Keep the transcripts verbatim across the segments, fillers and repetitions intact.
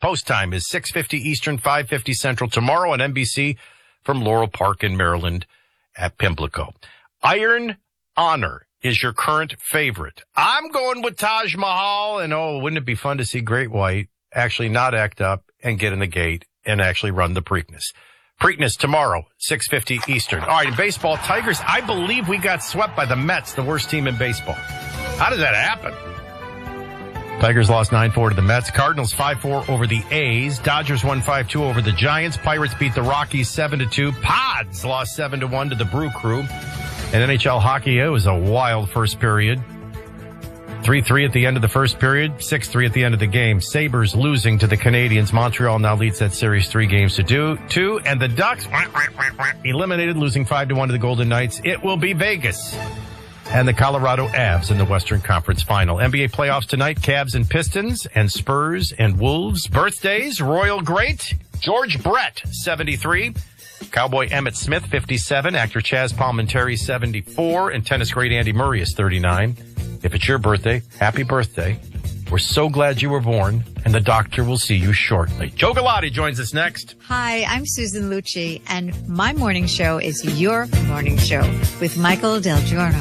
Post time is six fifty Eastern, five fifty Central tomorrow on N B C from Laurel Park in Maryland at Pimlico. Iron Honor is your current favorite. I'm going with Taj Mahal, and oh, wouldn't it be fun to see Great White actually not act up and get in the gate and actually run the Preakness. Preakness tomorrow, six fifty Eastern. All right, in baseball, Tigers, I believe we got swept by the Mets, the worst team in baseball. How did that happen? Tigers lost nine four to the Mets. Cardinals five four over the A's. Dodgers won five two over the Giants. Pirates beat the Rockies seven to two. Pods lost seven to one to the Brew Crew. And N H L hockey, it was a wild first period. three three at the end of the first period, six three at the end of the game. Sabres losing to the Canadiens. Montreal now leads that series three games to do, two. And the Ducks eliminated, losing five to one to the Golden Knights. It will be Vegas and the Colorado Avs in the Western Conference Final. N B A playoffs tonight, Cavs and Pistons and Spurs and Wolves. Birthdays, Royal Great, George Brett, seventy-three. Cowboy Emmitt Smith, fifty-seven. Actor Chaz Palminteri, seventy-four. And tennis great Andy Murray is thirty-nine. If it's your birthday, happy birthday. We're so glad you were born, and the doctor will see you shortly. Joe Galati joins us next. Hi, I'm Susan Lucci, and my morning show is your morning show with Michael Del Giorno.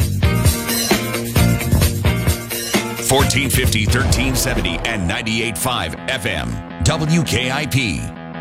fourteen fifty, thirteen seventy, and ninety-eight point five F M. W K I P.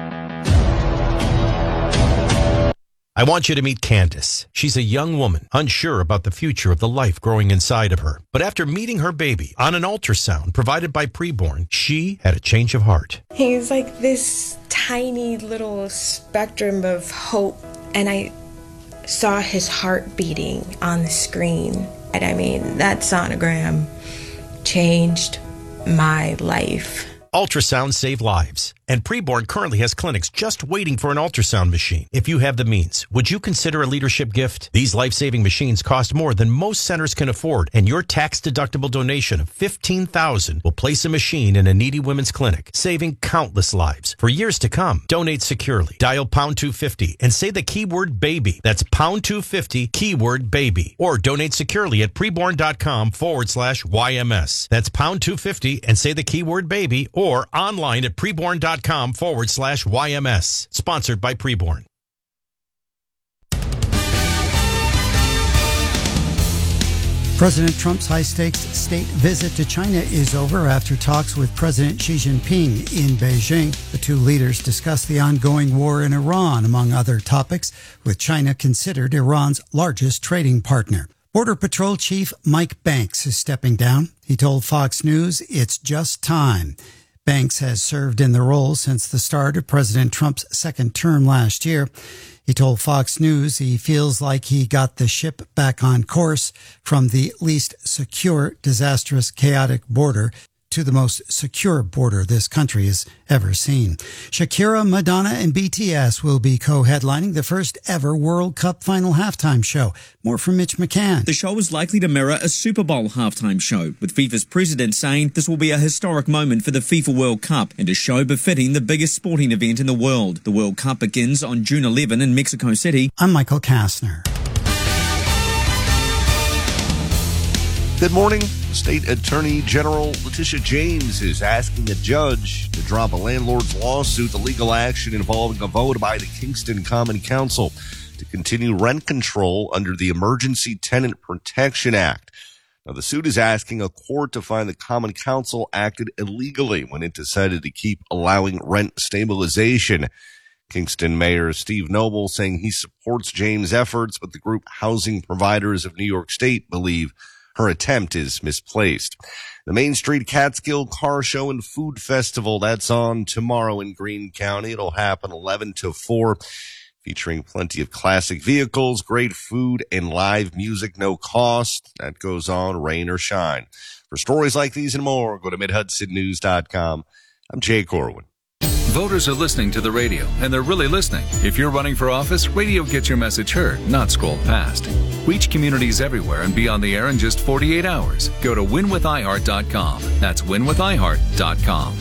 I want you to meet Candace. She's a young woman, unsure about the future of the life growing inside of her. But after meeting her baby on an ultrasound provided by Preborn, she had a change of heart. He's like this tiny little spectrum of hope, and I saw his heart beating on the screen. And I mean, that sonogram changed my life. Ultrasounds save lives, and Preborn currently has clinics just waiting for an ultrasound machine. If you have the means, would you consider a leadership gift? These life-saving machines cost more than most centers can afford, and your tax-deductible donation of fifteen thousand dollars will place a machine in a needy women's clinic, saving countless lives. For years to come, donate securely. Dial pound two fifty and say the keyword baby. That's pound two fifty, keyword baby. Or donate securely at preborn.com forward slash YMS. That's pound two fifty and say the keyword baby, or online at preborn.com forward slash YMS. Sponsored by Preborn. President Trump's high-stakes state visit to China is over after talks with President Xi Jinping in Beijing. The two leaders discussed the ongoing war in Iran, among other topics, with China considered Iran's largest trading partner. Border Patrol Chief Mike Banks is stepping down. He told Fox News it's just time. Banks has served in the role since the start of President Trump's second term last year. He told Fox News he feels like he got the ship back on course from the least secure, disastrous, chaotic border to the most secure border this country has ever seen. Shakira, Madonna, and B T S will be co-headlining the first ever World Cup final halftime show. More from Mitch McCann. The show is likely to mirror a Super Bowl halftime show, with FIFA's president saying this will be a historic moment for the FIFA World Cup and a show befitting the biggest sporting event in the world. The World Cup begins on June eleventh in Mexico City. I'm Michael Kastner. Good morning. State Attorney General Letitia James is asking a judge to drop a landlord's lawsuit, the legal action involving a vote by the Kingston Common Council to continue rent control under the Emergency Tenant Protection Act. Now, the suit is asking a court to find the Common Council acted illegally when it decided to keep allowing rent stabilization. Kingston Mayor Steve Noble saying he supports James' efforts, but the group Housing Providers of New York State believe her attempt is misplaced. The Main Street Catskill Car Show and Food Festival, that's on tomorrow in Greene County. It'll happen eleven to four, featuring plenty of classic vehicles, great food, and live music, no cost. That goes on, rain or shine. For stories like these and more, go to mid hudson news dot com. I'm Jay Corwin. Voters are listening to the radio, and they're really listening. If you're running for office, radio gets your message heard, not scrolled past. Reach communities everywhere and be on the air in just forty-eight hours. Go to win with i heart dot com. That's win with i heart dot com.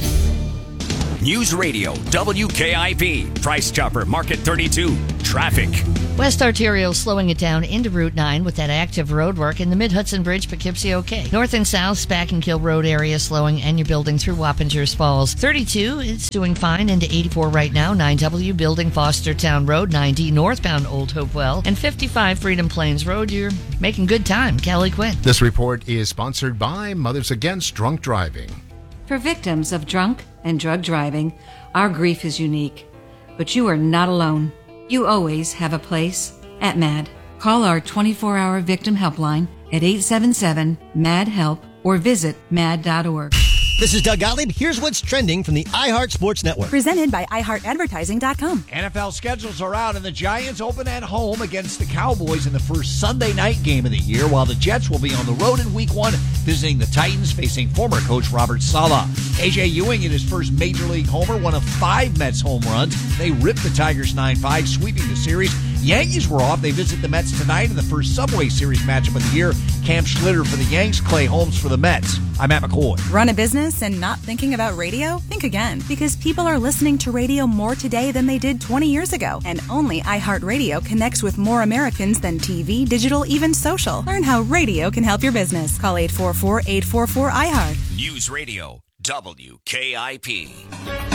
News Radio, W K I P, Price Chopper, Market thirty-two, Traffic. West Arterial slowing it down into Route nine with that active road work in the Mid-Hudson Bridge, Poughkeepsie, okay. North and south, Spack and Kill Road area slowing, and you're building through Wappingers Falls. thirty-two, it's doing fine into eighty-four right now. nine W building Fostertown Road, nine D northbound Old Hopewell, and fifty-five Freedom Plains Road. You're making good time. Kelly Quinn. This report is sponsored by Mothers Against Drunk Driving. For victims of drunk and drug driving, our grief is unique. But you are not alone. You always have a place at MAD. Call our twenty-four hour victim helpline at eight seven seven, M A D, HELP or visit mad dot org. This is Doug Gottlieb. Here's what's trending from the iHeart Sports Network. Presented by i heart advertising dot com. N F L schedules are out, and the Giants open at home against the Cowboys in the first Sunday night game of the year, while the Jets will be on the road in week one, visiting the Titans, facing former coach Robert Saleh. A J Ewing in his first Major League homer, one of five Mets home runs. They ripped the Tigers nine five, sweeping the series. Yankees were off. They visit the Mets tonight in the first Subway Series matchup of the year. Cam Schlitter for the Yanks, Clay Holmes for the Mets. I'm Matt McCoy. Run a business and not thinking about radio? Think again, because people are listening to radio more today than they did twenty years ago. And only iHeartRadio connects with more Americans than T V, digital, even social. Learn how radio can help your business. Call eight four four, eight four four, I heart. News Radio W K I P.